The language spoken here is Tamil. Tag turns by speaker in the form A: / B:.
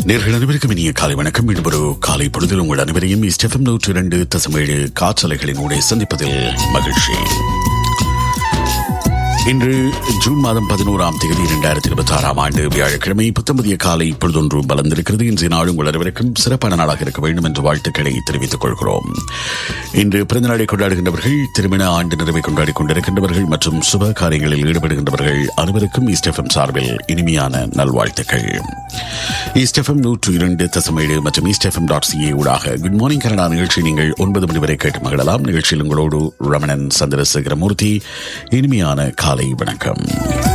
A: நேர்கள் அனைவருக்கும் இனிய காலை வணக்கம். மீண்டும் ஒரு காலை பொழுதில் உங்கள் அனைவரையும் ஸ்டெஃபம் 102.7 காற்றலைகளின் ஊடே சந்திப்பதில் மகிழ்ச்சி. இன்று ஜூன் மாதம் 11ஆம் தேதி 2026ஆம் ஆண்டு வியாழக்கிழமை புத்தமதிய காலை இப்பொழுதொன்று பலந்திருக்கிறது. இன்றைய நாள் உங்கள் அனைவருக்கும் சிறப்பான நாளாக இருக்க வேண்டும் என்று வாழ்த்துக்களை தெரிவித்துக் கொள்கிறோம். இன்று பிறந்த நாளை கொண்டாடுகின்றவர்கள், திருமண ஆண்டு நிறைவை கொண்டாடிக் கொண்டிருக்கின்றவர்கள் மற்றும் சுப காரியங்களில் ஈடுபடுகின்றவர்கள் அனைவருக்கும் ஈஸ்டெஃபம் சார்பில் இனிமையான நல்வாழ்த்துக்கள். ஈஸ்டெஃபம் 102.7 மற்றும் ஈஸ்டெஃபம்.ca ஊடாக குட் மார்னிங் கனடா நிகழ்ச்சி நீங்கள் 9 மணி வரை கேட்டு மகிழலாம். நிகழ்ச்சியில் உங்களோடு ரமணன் சந்திரசேகரமூர்த்தி. இனிமையான காலை வணக்கம்.